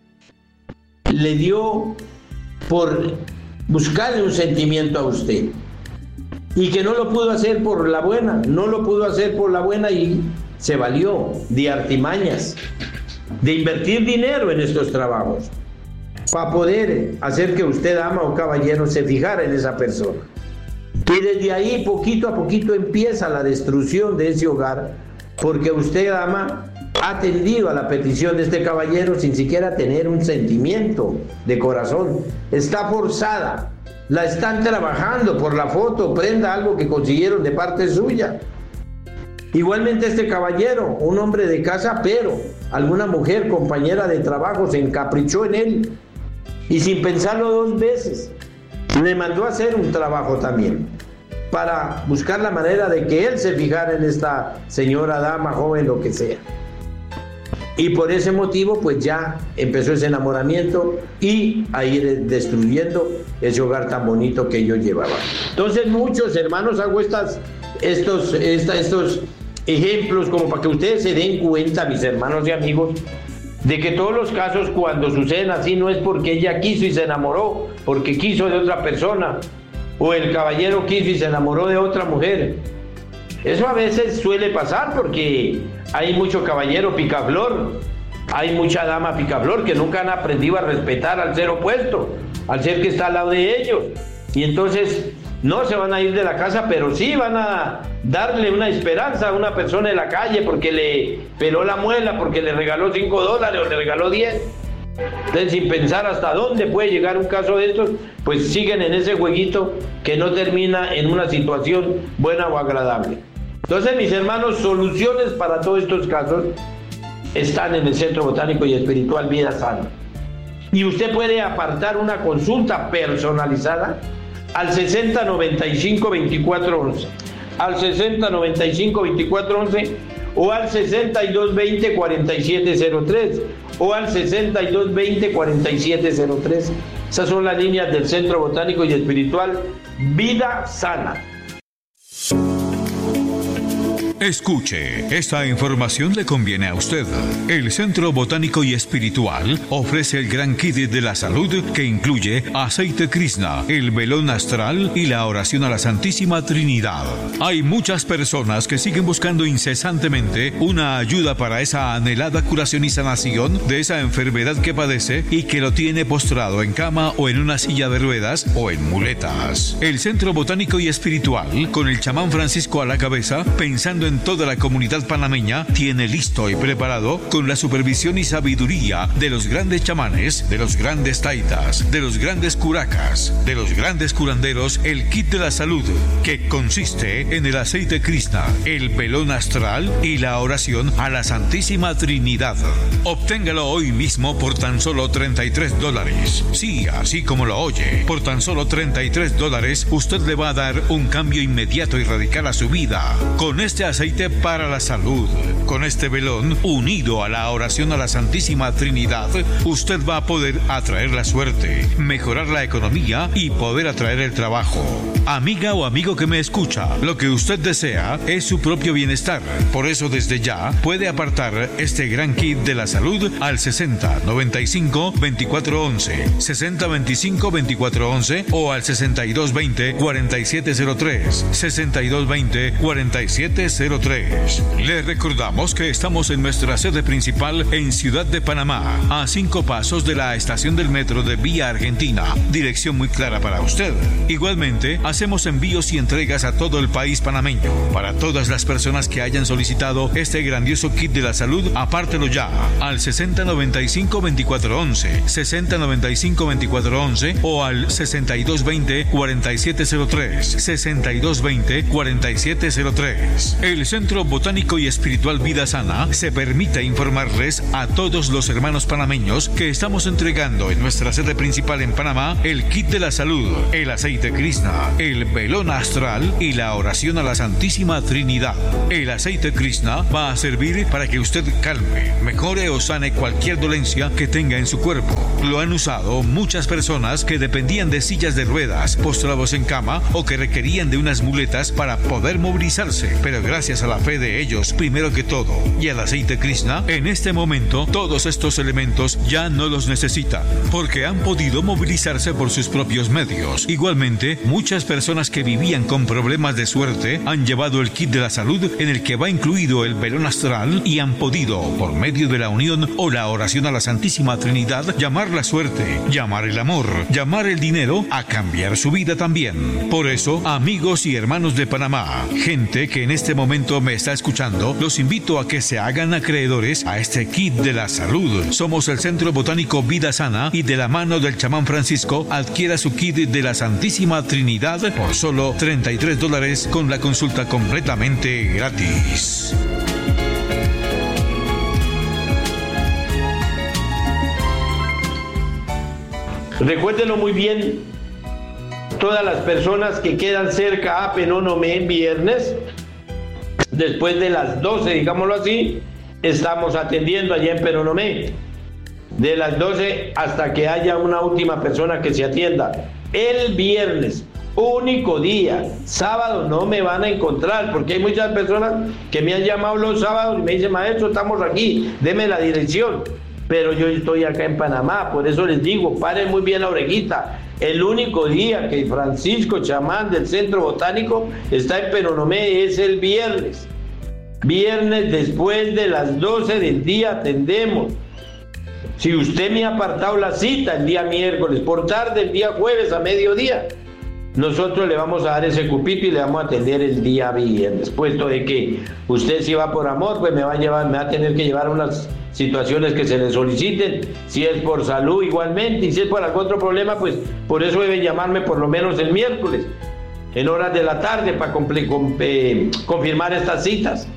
[SPEAKER 12] le dio por buscarle un sentimiento a usted, y que no lo pudo hacer por la buena, no lo pudo hacer por la buena y se valió de artimañas, de invertir dinero en estos trabajos, para poder hacer que usted, dama o caballero, se fijara en esa persona. Y desde ahí, poquito a poquito, empieza la destrucción de ese hogar, porque usted, dama, ha atendido a la petición de este caballero sin siquiera tener un sentimiento de corazón. Está forzada, la están trabajando por la foto, prenda, algo que consiguieron de parte suya. Igualmente este caballero, un hombre de casa, pero alguna mujer, compañera de trabajo, se encaprichó en él y sin pensarlo dos veces, le mandó a hacer un trabajo también, para buscar la manera de que él se fijara en esta señora, dama, joven, lo que sea. Y por ese motivo, pues ya empezó ese enamoramiento y a ir destruyendo ese hogar tan bonito que yo llevaba. Entonces, muchos hermanos, hago estas, estos, esta, estos ejemplos como para que ustedes se den cuenta, mis hermanos y amigos, de que todos los casos cuando suceden así no es porque ella quiso y se enamoró, porque quiso de otra persona, o el caballero quiso y se enamoró de otra mujer. Eso a veces suele pasar porque hay mucho caballero picaflor, hay mucha dama picaflor que nunca han aprendido a respetar al ser opuesto, al ser que está al lado de ellos. Y entonces no se van a ir de la casa, pero sí van a darle una esperanza a una persona en la calle porque le peló la muela, porque le regaló cinco dólares o le regaló diez. Entonces, sin pensar hasta dónde puede llegar un caso de estos, pues siguen en ese jueguito que no termina en una situación buena o agradable. Entonces, mis hermanos, soluciones para todos estos casos están en el Centro Botánico y Espiritual Vida Sana. Y usted puede apartar una consulta personalizada al sesenta noventa y cinco veinticuatro once, al sesenta noventa y cinco veinticuatro once o al sesenta y dos veinte cuarenta y siete cero tres o al sesenta y dos veinte cuarenta y siete cero tres. Esas son las líneas del Centro Botánico y Espiritual Vida Sana.
[SPEAKER 13] Escuche, esta información le conviene a usted. El Centro Botánico y Espiritual ofrece el gran kit de la salud que incluye aceite Krishna, el velón astral y la oración a la Santísima Trinidad. Hay muchas personas que siguen buscando incesantemente una ayuda para esa anhelada curación y sanación de esa enfermedad que padece y que lo tiene postrado en cama o en una silla de ruedas o en muletas. El Centro Botánico y Espiritual, con el chamán Francisco a la cabeza, pensando en toda la comunidad panameña, tiene listo y preparado, con la supervisión y sabiduría de los grandes chamanes, de los grandes taitas, de los grandes curacas, de los grandes curanderos, el kit de la salud, que consiste en el aceite Krishna, el velón astral y la oración a la Santísima Trinidad. Obténgalo hoy mismo por tan solo treinta y tres dólares. Sí, así como lo oye, por tan solo treinta y tres dólares usted le va a dar un cambio inmediato y radical a su vida. Con este aceite para la salud, con este velón unido a la oración a la Santísima Trinidad, usted va a poder atraer la suerte, mejorar la economía y poder atraer el trabajo. Amiga o amigo que me escucha, lo que usted desea es su propio bienestar. Por eso desde ya puede apartar este gran kit de la salud al sesenta noventa y cinco veinticuatro once, sesenta veinticinco veinticuatro once o al sesenta y dos veinte cuarenta y siete cero tres, sesenta y dos veinte cuarenta y siete cero tres. Le recordamos que estamos en nuestra sede principal en Ciudad de Panamá, a cinco pasos de la estación del metro de Vía Argentina. Dirección muy clara para usted. Igualmente, hacemos envíos y entregas a todo el país panameño. Para todas las personas que hayan solicitado este grandioso kit de la salud, apártelo ya al sesenta noventa y cinco veinticuatro once, sesenta noventa y cinco veinticuatro once o al sesenta y dos veinte cuarenta y siete cero tres, sesenta y dos veinte cuarenta y siete cero tres. El El Centro Botánico y Espiritual Vida Sana se permite informarles a todos los hermanos panameños que estamos entregando en nuestra sede principal en Panamá el kit de la salud, el aceite Krishna, el velón astral y la oración a la Santísima Trinidad. El aceite Krishna va a servir para que usted calme, mejore o sane cualquier dolencia que tenga en su cuerpo. Lo han usado muchas personas que dependían de sillas de ruedas, postrados en cama o que requerían de unas muletas para poder movilizarse, pero gracias a la fe de ellos, primero que todo, y al aceite Krishna, en este momento todos estos elementos ya no los necesitan, porque han podido movilizarse por sus propios medios. Igualmente, muchas personas que vivían con problemas de suerte han llevado el kit de la salud en el que va incluido el velón astral y han podido, por medio de la unión o la oración a la Santísima Trinidad, llamar la suerte, llamar el amor, llamar el dinero a cambiar su vida también. Por eso, amigos y hermanos de Panamá, gente que en este momento me está escuchando, los invito a que se hagan acreedores a este kit de la salud. Somos el Centro Botánico Vida Sana y de la mano del chamán Francisco adquiera su kit de la Santísima Trinidad por solo treinta y tres dólares con la consulta completamente gratis.
[SPEAKER 12] Recuérdenlo muy bien, todas las personas que quedan cerca a Penonomé en viernes, después de las doce, digámoslo así, estamos atendiendo allá en Penonomé, de las doce hasta que haya una última persona que se atienda. El viernes, único día, sábado no me van a encontrar, porque hay muchas personas que me han llamado los sábados y me dicen, maestro, estamos aquí, deme la dirección. Pero yo estoy acá en Panamá, por eso les digo, paren muy bien la orejita. El único día que Francisco Chamán del Centro Botánico está en Penonomé es el viernes. Viernes después de las doce del día atendemos. Si usted me ha apartado la cita el día miércoles, por tarde el día jueves a mediodía, nosotros le vamos a dar ese cupito y le vamos a atender el día viernes. Puesto de que usted si va por amor, pues me va a llevar, me va a tener que llevar unas situaciones que se le soliciten. Si es por salud igualmente, y si es por algún otro problema, pues por eso debe llamarme por lo menos el miércoles, en horas de la tarde, para eh, confirmar estas citas.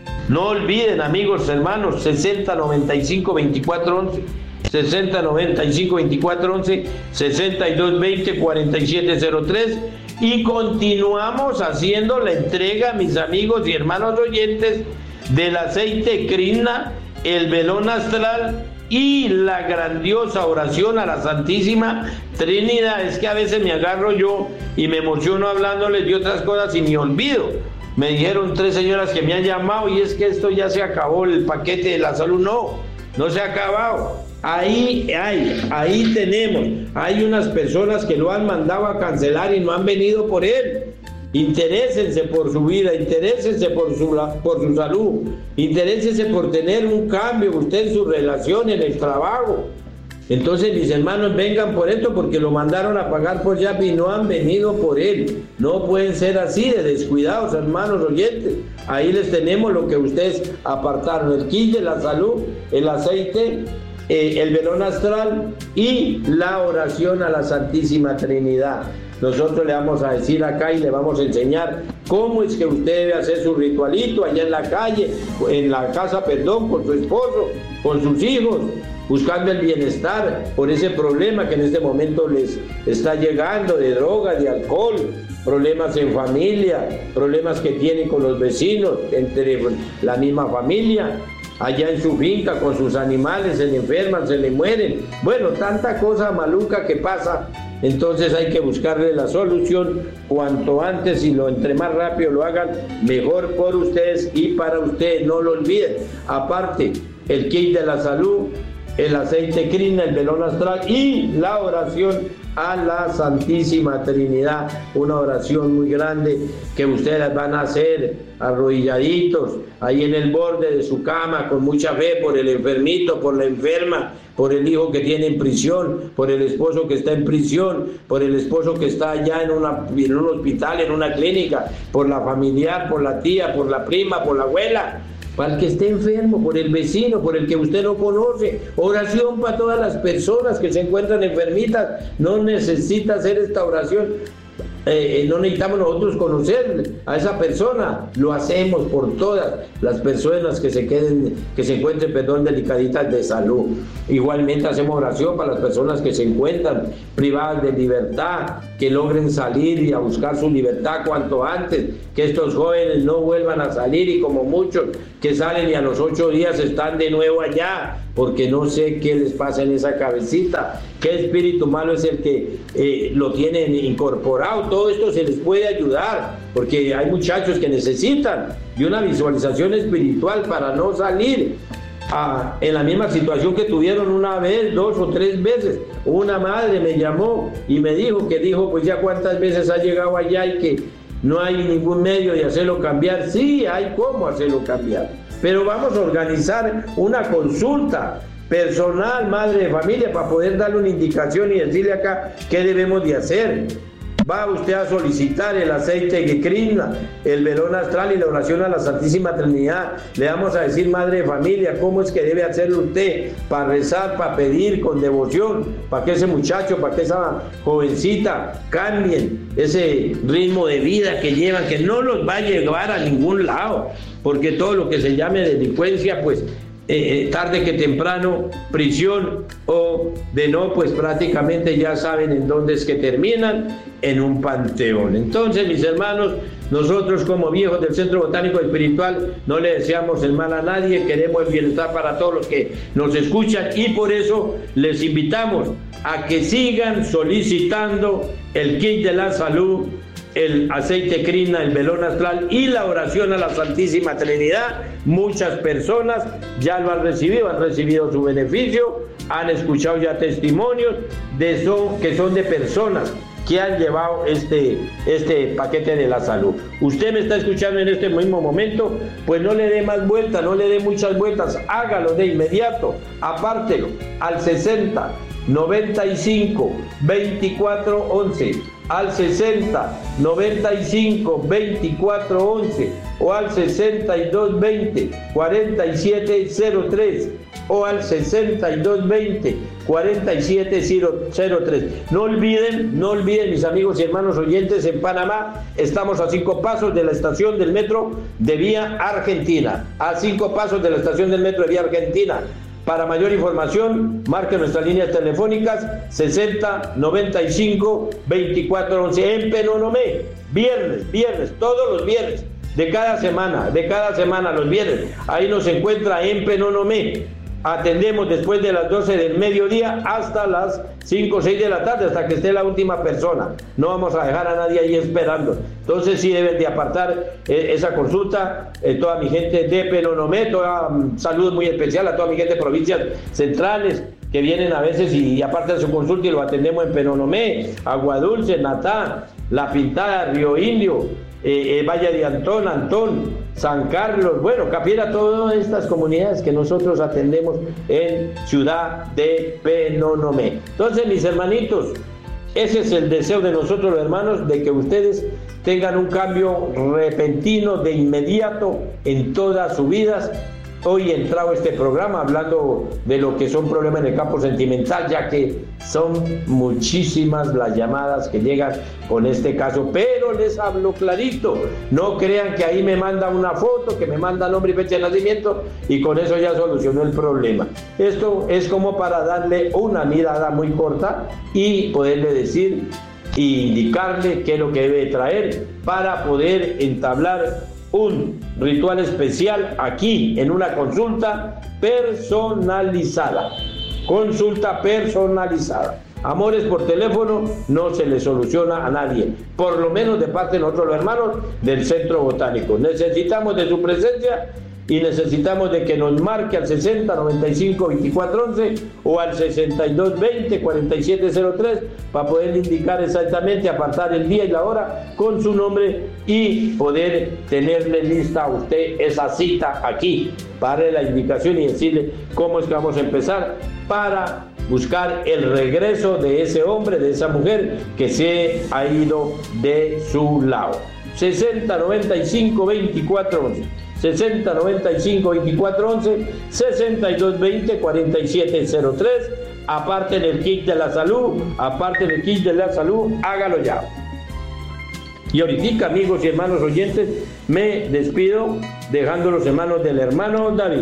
[SPEAKER 12] No olviden, amigos, hermanos, sesenta noventa y cinco veinticuatro once, sesenta noventa y cinco veinticuatro once, sesenta y dos veinte cuarenta y siete cero tres, y continuamos haciendo la entrega, mis amigos y hermanos oyentes, del aceite Krishna, el velón astral y la grandiosa oración a la Santísima Trinidad. Es que a veces me agarro yo y me emociono hablándoles de otras cosas y me olvido. Me dijeron tres señoras que me han llamado y es que esto ya se acabó, el paquete de la salud. No, no se ha acabado. Ahí hay, ahí tenemos. Hay unas personas que lo han mandado a cancelar y no han venido por él. Interésense por su vida, interésense por su, por su salud, interésense por tener un cambio usted en su relación, en el trabajo. Entonces, mis hermanos, vengan por esto, porque lo mandaron a pagar por Yapi y no han venido por él. No pueden ser así de descuidados, hermanos oyentes. Ahí les tenemos lo que ustedes apartaron: el kit de la salud, el aceite, eh, el velón astral y la oración a la Santísima Trinidad. Nosotros le vamos a decir acá y le vamos a enseñar cómo es que usted debe hacer su ritualito allá en la calle, en la casa, perdón, con su esposo, con sus hijos, buscando el bienestar por ese problema que en este momento les está llegando de droga, de alcohol, problemas en familia, problemas que tienen con los vecinos, entre la misma familia. Allá en su finca con sus animales, se le enferman, se le mueren. Bueno, tanta cosa maluca que pasa. Entonces hay que buscarle la solución cuanto antes, y lo entre más rápido lo hagan, mejor por ustedes y para ustedes. No lo olviden. Aparte, el kit de la salud, el aceite Krishna, el velón astral y la oración a la Santísima Trinidad. Una oración muy grande que ustedes van a hacer arrodilladitos ahí en el borde de su cama, con mucha fe, por el enfermito, por la enferma, por el hijo que tiene en prisión, por el esposo que está en prisión, por el esposo que está allá en, una, en un hospital, en una clínica, por la familiar, por la tía, por la prima, por la abuela, para el que esté enfermo, por el vecino, por el que usted no conoce. Oración para todas las personas que se encuentran enfermitas. No necesita hacer esta oración eh, no necesitamos nosotros conocer a esa persona, lo hacemos por todas las personas que se queden, que se encuentren, perdón, delicaditas de salud. Igualmente hacemos oración para las personas que se encuentran privadas de libertad, que logren salir y a buscar su libertad cuanto antes, que estos jóvenes no vuelvan a salir y como muchos que salen y a los ocho días están de nuevo allá, porque no sé qué les pasa en esa cabecita, qué espíritu malo es el que eh, lo tienen incorporado. Todo esto se les puede ayudar, porque hay muchachos que necesitan de una visualización espiritual para no salir a, en la misma situación que tuvieron una vez, dos o tres veces. Una madre me llamó y me dijo que dijo, pues ya cuántas veces ha llegado allá y que no hay ningún medio de hacerlo cambiar. Sí, hay cómo hacerlo cambiar, pero vamos a organizar una consulta personal, madre de familia, para poder darle una indicación y decirle acá qué debemos de hacer. Va usted a solicitar el aceite de Krishna, el velón astral y la oración a la Santísima Trinidad. Le vamos a decir, madre de familia, cómo es que debe hacerlo usted para rezar, para pedir con devoción, para que ese muchacho, para que esa jovencita cambien ese ritmo de vida que llevan, que no los va a llevar a ningún lado, porque todo lo que se llame delincuencia, pues Eh, tarde que temprano, prisión, o de no, pues prácticamente ya saben en dónde es que terminan, en un panteón. Entonces, mis hermanos, nosotros como viejos del Centro Botánico Espiritual no le deseamos el mal a nadie, queremos el bienestar para todos los que nos escuchan, y por eso les invitamos a que sigan solicitando el kit de la salud, el aceite Krishna, el velón astral y la oración a la Santísima Trinidad. Muchas personas ya lo han recibido, han recibido su beneficio, han escuchado ya testimonios de eso, que son de personas que han llevado este, este paquete de la salud. Usted me está escuchando en este mismo momento, pues no le dé más vueltas, no le dé muchas vueltas, hágalo de inmediato, apártelo al sesenta, noventa y cinco, veinticuatro, once, al sesenta, noventa y cinco, veinticuatro, once, o al sesenta y dos, veinte, cuarenta y siete, cero tres, o al sesenta y dos, veinte, cuarenta y siete, cero tres. No olviden, no olviden, mis amigos y hermanos oyentes, en Panamá estamos a cinco pasos de la estación del metro de Vía Argentina, a cinco pasos de la estación del metro de Vía Argentina. Para mayor información, marque nuestras líneas telefónicas sesenta, noventa y cinco, veinticuatro, once en Penonomé, viernes, viernes, todos los viernes de cada semana, de cada semana los viernes. Ahí nos encuentra en Penonomé. Atendemos después de las doce del mediodía hasta las cinco o seis de la tarde, hasta que esté la última persona. No vamos a dejar a nadie ahí esperando. Entonces sí deben de apartar eh, esa consulta. Eh, toda mi gente de Penonomé, toda um, salud muy especial a toda mi gente de provincias centrales que vienen a veces y, y apartan su consulta y lo atendemos en Penonomé, Aguadulce, Natá, La Pintada, Río Indio, eh, eh, Valle de Antón, Antón, San Carlos, bueno, Capiera, todas estas comunidades que nosotros atendemos en Ciudad de Penonomé. Entonces, mis hermanitos, ese es el deseo de nosotros los hermanos, de que ustedes tengan un cambio repentino de inmediato en todas sus vidas. Hoy he entrado a este programa hablando de lo que son problemas en el campo sentimental, ya que son muchísimas las llamadas que llegan con este caso, pero les hablo clarito, no crean que ahí me manda una foto, que me manda nombre y fecha de nacimiento y con eso ya solucionó el problema. Esto es como para darle una mirada muy corta y poderle decir e indicarle qué es lo que debe traer para poder entablar un ritual especial aquí en una consulta personalizada. Consulta personalizada. Amores por teléfono no se le soluciona a nadie, por lo menos de parte de nosotros los hermanos del Centro Botánico. Necesitamos de su presencia y necesitamos de que nos marque al sesenta, noventa y cinco, veinticuatro, once o al sesenta y dos, veinte, cuarenta y siete, cero tres para poder indicar exactamente, apartar el día y la hora con su nombre y poder tenerle lista a usted esa cita aquí para darle la indicación y decirle cómo es que vamos a empezar para buscar el regreso de ese hombre, de esa mujer que se ha ido de su lado. sesenta, noventa y cinco, veinticuatro, once. sesenta, noventa y cinco, veinticuatro, once, sesenta y dos, veinte, cuarenta y siete, cero tres. Aparte del kit de la salud, aparte del kit de la salud, hágalo ya. Y ahorita, amigos y hermanos oyentes, me despido dejándolos en manos del hermano David.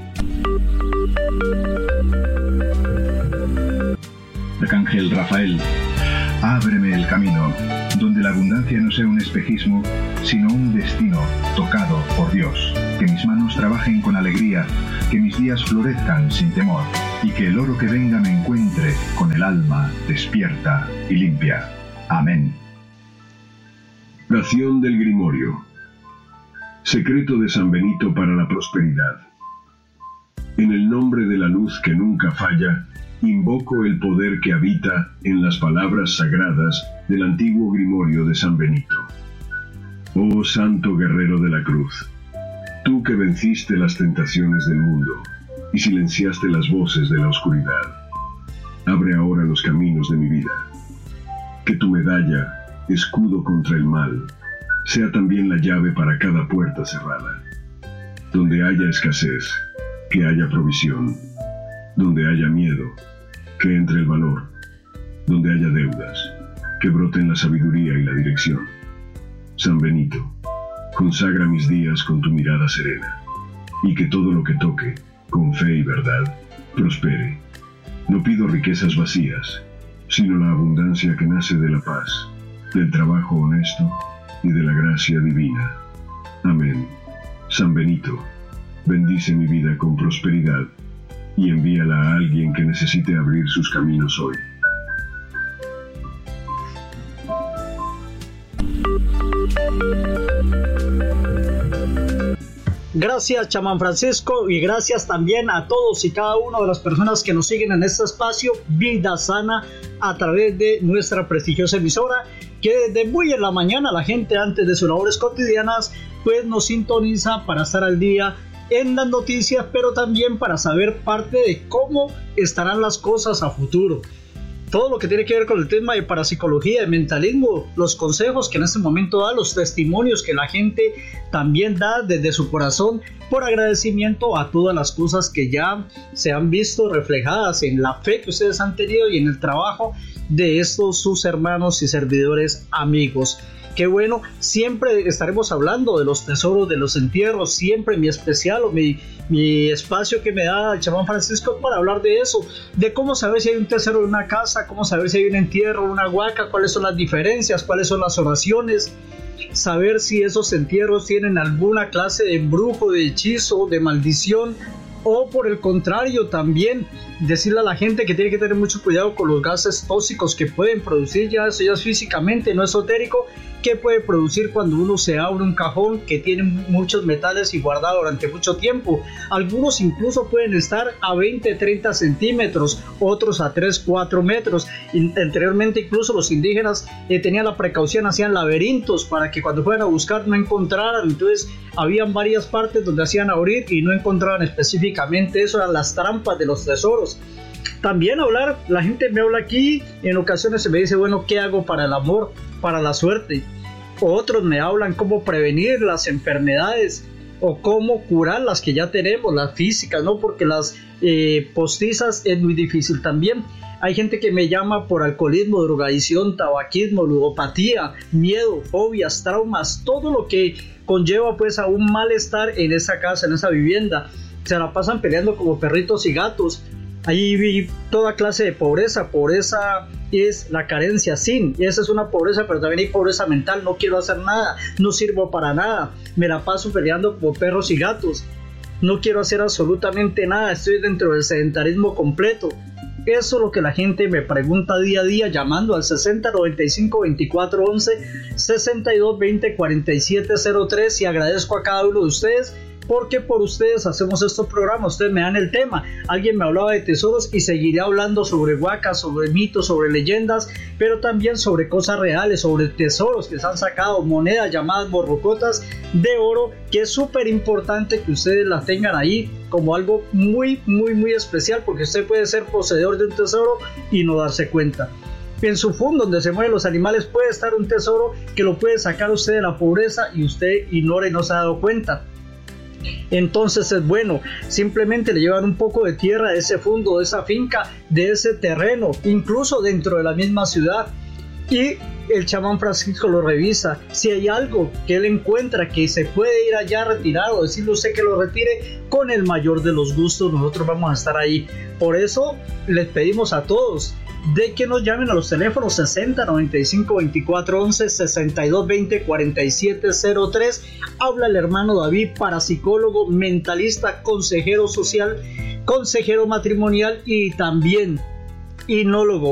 [SPEAKER 14] Arcángel Rafael, ábreme el camino, donde la abundancia no sea un espejismo, sino un destino tocado por Dios. Que mis manos trabajen con alegría, que mis días florezcan sin temor, y que el oro que venga me encuentre con el alma despierta y limpia. Amén.
[SPEAKER 15] Oración del Grimorio. Secreto de San Benito para la prosperidad. En el nombre de la luz que nunca falla, invoco el poder que habita en las palabras sagradas del antiguo Grimorio de San Benito. Oh Santo Guerrero de la Cruz, tú que venciste las tentaciones del mundo y silenciaste las voces de la oscuridad, abre ahora los caminos de mi vida. Que tu medalla, escudo contra el mal, sea también la llave para cada puerta cerrada. Donde haya escasez, que haya provisión. Donde haya miedo, que entre el valor. Donde haya deudas, que broten la sabiduría y la dirección. San Benito, consagra mis días con tu mirada serena, y que todo lo que toque, con fe y verdad, prospere. No pido riquezas vacías, sino la abundancia que nace de la paz, del trabajo honesto y de la gracia divina. Amén. San Benito, bendice mi vida con prosperidad y envíala a alguien que necesite abrir sus caminos hoy.
[SPEAKER 16] Gracias, chamán Francisco, y gracias también a todos y cada una de las personas que nos siguen en este espacio Vida Sana a través de nuestra prestigiosa emisora, que desde muy en la mañana la gente antes de sus labores cotidianas pues nos sintoniza para estar al día en las noticias, pero también para saber parte de cómo estarán las cosas a futuro. Todo lo que tiene que ver con el tema de parapsicología, de mentalismo, los consejos que en este momento da, los testimonios que la gente también da desde su corazón por agradecimiento a todas las cosas que ya se han visto reflejadas en la fe que ustedes han tenido y en el trabajo de estos sus hermanos y servidores amigos. Qué bueno, siempre estaremos hablando de los tesoros, de los entierros, siempre mi especial o mi, mi espacio que me da el chamán Francisco para hablar de eso, de cómo saber si hay un tesoro en una casa, cómo saber si hay un entierro, una huaca, cuáles son las diferencias, cuáles son las oraciones, saber si esos entierros tienen alguna clase de embrujo, de hechizo, de maldición, o por el contrario también decirle a la gente que tiene que tener mucho cuidado con los gases tóxicos que pueden producir, ya eso ya es físicamente, no esotérico, que puede producir cuando uno se abre un cajón que tiene muchos metales y guardado durante mucho tiempo. Algunos incluso pueden estar a veinte, treinta centímetros, otros a tres, cuatro metros. Anteriormente incluso los indígenas eh, tenían la precaución, hacían laberintos para que cuando fueran a buscar no encontraran. Entonces habían varias partes donde hacían abrir y no encontraban específicamente eso, eran las trampas de los tesoros. También hablar, la gente me habla aquí, en ocasiones se me dice, bueno, ¿qué hago para el amor, para la suerte? Otros me hablan cómo prevenir las enfermedades o cómo curar las que ya tenemos, las físicas, ¿no? Porque las eh, postizas es muy difícil también. Hay gente que me llama por alcoholismo, drogadicción, tabaquismo, ludopatía, miedo, fobias, traumas, todo lo que conlleva pues a un malestar en esa casa, en esa vivienda. Se la pasan peleando como perritos y gatos. Ahí vi toda clase de pobreza. Pobreza es la carencia sin, y esa es una pobreza, pero también hay pobreza mental. No quiero hacer nada, no sirvo para nada, me la paso peleando como perros y gatos, no quiero hacer absolutamente nada, estoy dentro del sedentarismo completo. Eso es lo que la gente me pregunta día a día, llamando al sesenta, noventa y cinco, veinticuatro, once, sesenta y dos, veinte, cuarenta y siete, cero tres, y agradezco a cada uno de ustedes porque por ustedes hacemos estos programas. Ustedes me dan el tema, alguien me hablaba de tesoros y seguiré hablando sobre huacas, sobre mitos, sobre leyendas, pero también sobre cosas reales, sobre tesoros que se han sacado, monedas llamadas borrocotas de oro, que es súper importante que ustedes las tengan ahí como algo muy muy muy especial, porque usted puede ser poseedor de un tesoro y no darse cuenta. En su fondo, donde se mueven los animales, puede estar un tesoro que lo puede sacar usted de la pobreza y usted ignora y no se ha dado cuenta. Entonces es bueno, simplemente le llevan un poco de tierra de ese fondo, de esa finca, de ese terreno, incluso dentro de la misma ciudad, y el chamán Francisco lo revisa. Si hay algo que él encuentra que se puede ir allá retirado, decirle usted que lo retire, con el mayor de los gustos nosotros vamos a estar ahí. Por eso les pedimos a todos de que nos llamen a los teléfonos sesenta noventa y cinco veinticuatro once, sesenta y dos veinte cuarenta y siete cero tres. Habla el hermano David, parapsicólogo, mentalista, consejero social, consejero matrimonial y también inólogo.